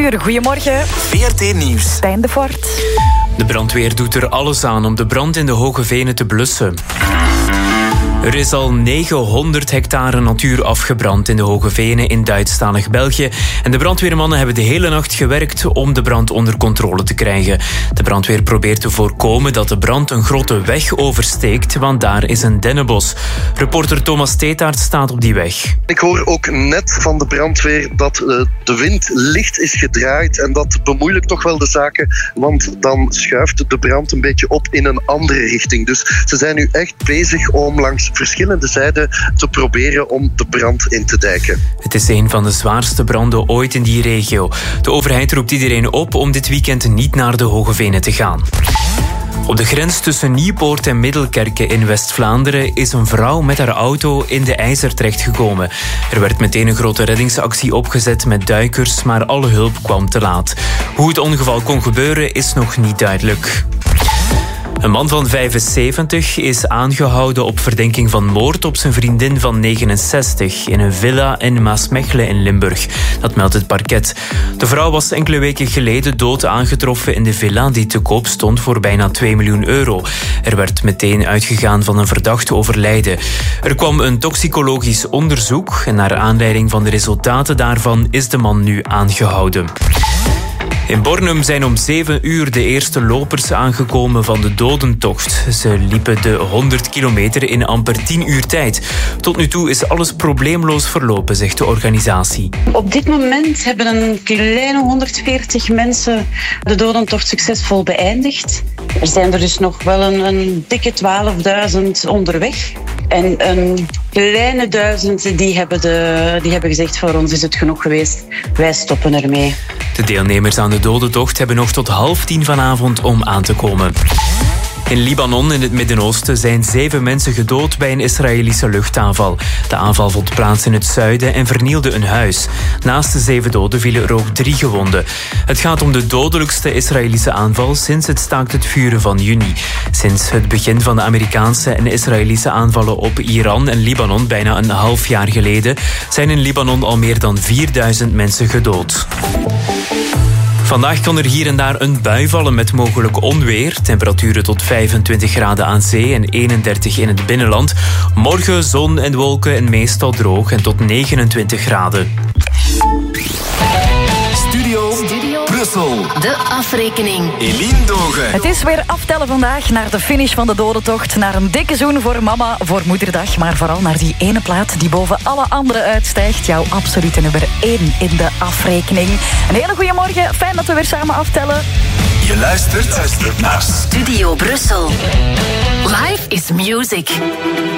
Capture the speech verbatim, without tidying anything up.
uur. Goedemorgen. V R T Nieuws. Stijn de Voort. De brandweer doet er alles aan om de brand in de Hoge Venen te blussen. Er is al negenhonderd hectare natuur afgebrand in de Hoge Venen in Duitsstalig België. En de brandweermannen hebben de hele nacht gewerkt om de brand onder controle te krijgen. De brandweer probeert te voorkomen dat de brand een grote weg oversteekt, want daar is een dennenbos. Reporter Thomas Steetaert staat op die weg. Ik hoor ook net van de brandweer dat de wind licht is gedraaid en dat bemoeilijkt toch wel de zaken, want dan schuift de brand een beetje op in een andere richting. Dus ze zijn nu echt bezig om langs verschillende zijden te proberen om de brand in te dijken. Het is een van de zwaarste branden ooit in die regio. De overheid roept iedereen op om dit weekend niet naar de Hoge Venen te gaan. Op de grens tussen Nieuwpoort en Middelkerke in West-Vlaanderen is een vrouw met haar auto in de IJzer terechtgekomen. Er werd meteen een grote reddingsactie opgezet met duikers, maar alle hulp kwam te laat. Hoe het ongeval kon gebeuren is nog niet duidelijk. Een man van vijfenzeventig is aangehouden op verdenking van moord op zijn vriendin van negenenzestig in een villa in Maasmechelen in Limburg. Dat meldt het parket. De vrouw was enkele weken geleden dood aangetroffen in de villa die te koop stond voor bijna twee miljoen euro. Er werd meteen uitgegaan van een verdachte overlijden. Er kwam een toxicologisch onderzoek en naar aanleiding van de resultaten daarvan is de man nu aangehouden. In Bornem zijn om zeven uur de eerste lopers aangekomen van de dodentocht. Ze liepen de honderd kilometer in amper tien uur tijd. Tot nu toe is alles probleemloos verlopen, zegt de organisatie. Op dit moment hebben een kleine honderdveertig mensen de dodentocht succesvol beëindigd. Er zijn er dus nog wel een, een dikke twaalfduizend onderweg. En een kleine duizend die hebben, de, die hebben gezegd, voor ons is het genoeg geweest. Wij stoppen ermee. De deelnemers aan de dodentocht hebben nog tot half tien vanavond om aan te komen. In Libanon, in het Midden-Oosten, zijn zeven mensen gedood bij een Israëlische luchtaanval. De aanval vond plaats in het zuiden en vernielde een huis. Naast de zeven doden vielen er ook drie gewonden. Het gaat om de dodelijkste Israëlische aanval sinds het staakt het vuren van juni. Sinds het begin van de Amerikaanse en Israëlische aanvallen op Iran en Libanon bijna een half jaar geleden zijn in Libanon al meer dan vierduizend mensen gedood. Vandaag kan er hier en daar een bui vallen met mogelijk onweer. Temperaturen tot vijfentwintig graden aan zee en eenendertig in het binnenland. Morgen zon en wolken en meestal droog en tot negenentwintig graden. Studio, Studio Brussel. De afrekening. Eline Dogen. Het is weer aftellen vandaag naar de finish van de dodentocht. Naar een dikke zoen voor mama, voor moederdag. Maar vooral naar die ene plaat die boven alle andere uitstijgt. Jouw absolute nummer één in de afrekening. Een hele goede morgen. Fijn dat we weer samen aftellen. Je luistert, luistert naar Studio Brussel. Life is music.